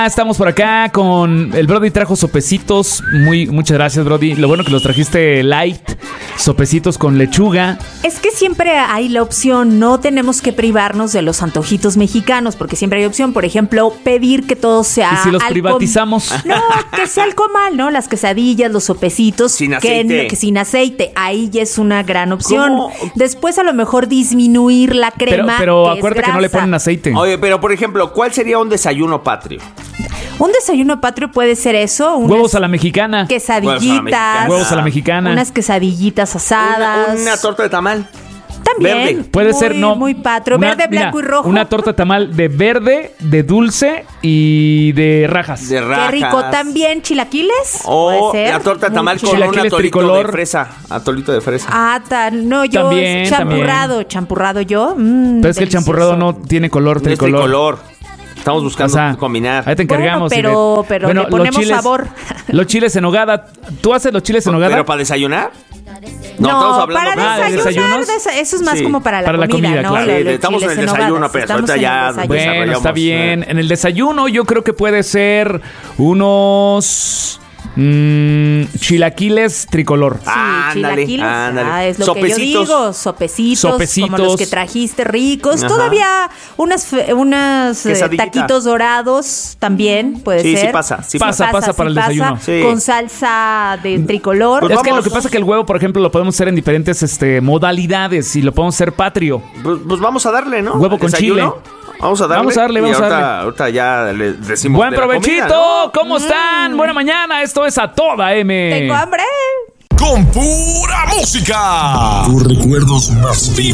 Estamos por acá con el Brody, trajo sopecitos. Muchas gracias, Brody. Lo bueno que los trajiste light, sopecitos con lechuga. Es que siempre hay la opción, no tenemos que privarnos de los antojitos mexicanos, porque siempre hay opción, por ejemplo, pedir que todo sea... ¿Y si los privatizamos? No, que sea el comal, ¿no? Las quesadillas, los sopecitos. Sin aceite. Que sin aceite. Ahí ya es una gran opción. ¿Cómo? Después a lo mejor disminuir la crema, pero que acuérdate que no le ponen aceite. Oye, pero por ejemplo, ¿cuál sería un desayuno patrio? Un desayuno patrio puede ser eso. Huevos a la mexicana. Quesadillitas. Huevos a la mexicana. Unas quesadillas asadas. Una torta de tamal. También. Verde. Puede ser, no. Muy patrio. Verde, blanco y rojo. Una torta de tamal de verde, de dulce y de rajas. De rajas. Qué rico. También chilaquiles. O puede ser. la torta de tamal con un Chilaquiles atolito tricolor. de fresa. Atolito de fresa. No, yo También, champurrado yo. Pero es que el champurrado no tiene color No es tricolor. tricolor. Estamos buscando combinar. Ahí te encargamos. Bueno, pero le ponemos sabor. Los chiles en nogada. ¿Tú haces los chiles en nogada? ¿Pero para desayunar? No, estamos hablando para ¿de desayunar, desayunos? eso es más Sí, como para para la la comida, comida, ¿no? claro. Sí, estamos en el desayuno, pero ahorita ya... Bueno, está bien. En el desayuno yo creo que puede ser unos... chilaquiles tricolor. Chilaquiles. Es lo que yo digo. Sopecitos. Como los que trajiste ricos. Ajá. Todavía unas taquitos dorados también puede ser. Sí pasa. Pasa para el desayuno. Sí. Con salsa de tricolor. Es que lo que pasa es que el huevo, por ejemplo, lo podemos hacer en diferentes modalidades y lo podemos hacer patrio. Pues vamos a darle, ¿no? Huevo con ¿Desayuno? chile. Vamos a darle. Ahorita ya le decimos. Buen de la provechito. comida, ¿no? ¿Cómo están? Buena mañana. Esto es A Toda M. Tengo hambre. Con pura música. Tus recuerdos más vivos.